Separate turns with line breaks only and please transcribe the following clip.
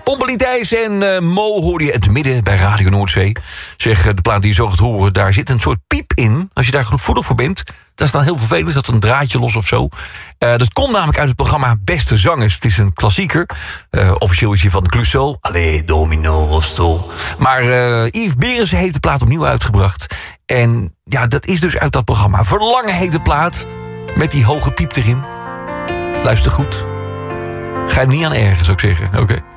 Pompelie Thijs en Mo hoorde je het midden bij Radio Noordzee. Zeg, de plaat die je zo gaat horen, daar zit een soort piep in. Als je daar gevoelig voor bent, dat is dan heel vervelend. Dat een draadje los of zo. Dat komt namelijk uit het programma Beste Zangers. Het is een klassieker. Officieel is hij van Clouseau. Allee, Domino Rosso. Maar Yves Berensen heeft de plaat opnieuw uitgebracht. En ja, dat is dus uit dat programma. Verlangen heet de plaat. Met die hoge piep erin. Luister goed. Ga je er niet aan ergen, zou ik zeggen. Oké.